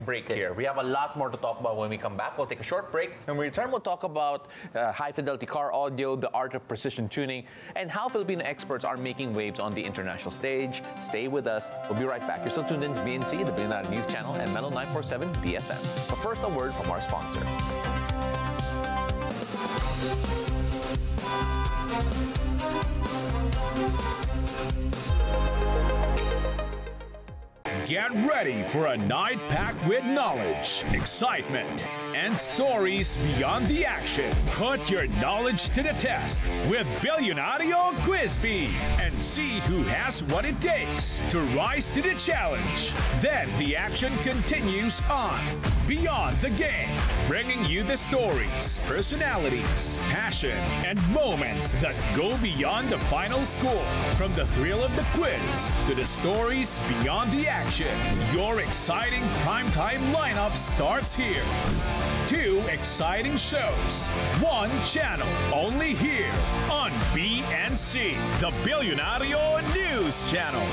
break here. We have a lot more to talk about when we come back. We'll take a short break. When we return, we'll talk about high-fidelity car audio, the art of precision tuning, and how Filipino experts are making waves on the international stage. Stay with us. We'll be right back. You're still tuned in to BNC, the Billionaire News Channel, and Mellow 947 BFM. But first, a word from our sponsor. Get ready for a night packed with knowledge, excitement, and stories beyond the action. Put your knowledge to the test with Billionario Quiz Bee and see who has what it takes to rise to the challenge. Then the action continues on Beyond the Game, bringing you the stories, personalities, passion, and moments that go beyond the final score. From the thrill of the quiz to the stories beyond the action, your exciting primetime lineup starts here. 2 exciting shows, 1 channel, only here on BNC, the Billionario News Channel.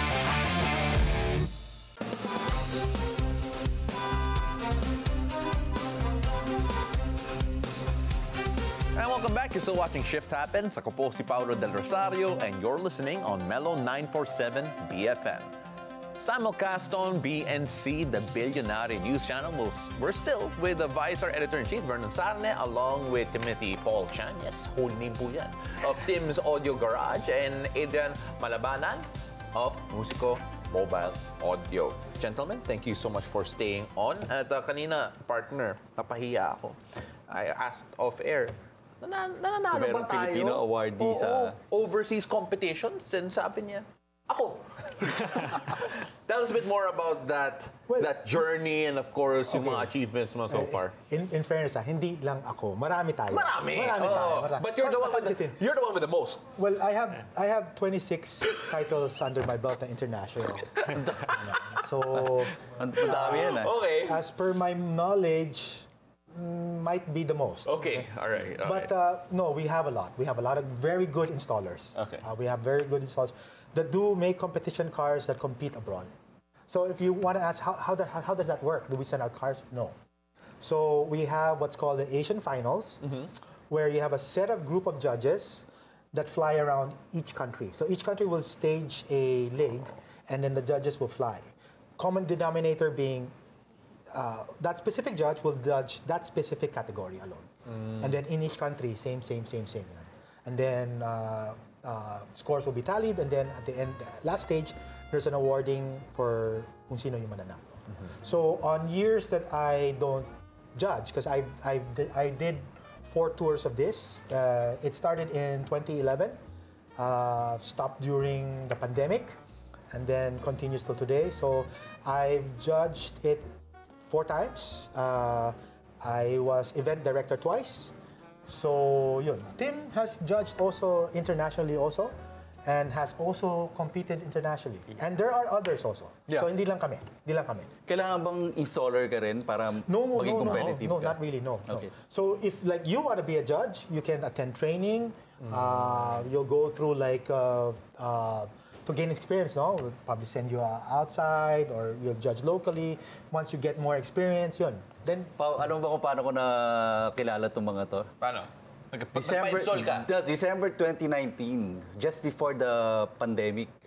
And welcome back. You're still watching Shift Happens. Ako po si Paulo Del Rosario, and you're listening on Mellow 947 BFM. Simulcast on BNC, the Billionaire News Channel. We're still with the Vice Editor-in-Chief, Vernon Sarne, along with Timothy Paul Chan, yes, whole name po yan, of Tim's Audio Garage, and Adrian Malabanan of Musico Mobile Audio. Gentlemen, thank you so much for staying on. At kanina, partner, napahiya ako. I asked off-air, nananalo ba tayo? Filipino awardee sa overseas competitions, and sabi niya, ako. Tell us a bit more about that journey and of course yung mga achievements mo so far. In fairness, hindi lang ako. Marami tayo. Marami tayo. But you're the one with the most. Well, I have 26 titles under my belt na international. So, madami yan. Okay. As per my knowledge, might be the most. Okay. All right. But no, we have a lot. We have a lot of very good installers. Okay. We have very good installers that do make competition cars that compete abroad. So if you want to ask how does that work? Do we send our cars? No. So we have what's called the Asian Finals, where you have a set of group of judges that fly around each country. So each country will stage a league, and then the judges will fly. Common denominator being that specific judge will judge that specific category alone. And then in each country, same. Yan. And then scores will be tallied, and then at the end, last stage, there's an awarding for kung sino yung mananalo. So on years that I don't judge, because I did 4 tours of this. It started in 2011, stopped during the pandemic, and then continues till today. So I've judged it 4 times. I was event director twice. So yun. Tim has judged also internationally also, and has also competed internationally. And there are others also. Yeah. So hindi lang kami. Kailangan bang installer ka rin para maging competitive no, ka? not really, no. Okay. So if like you want to be a judge, you can attend training. You'll go through like to gain experience, no? We'll probably send you outside, or you'll judge locally. Once you get more experience, yun. Then, Ano ba kung paano ko na kilala itong mga to? Paano? Nagpa-install ka? December 2019, just before the pandemic,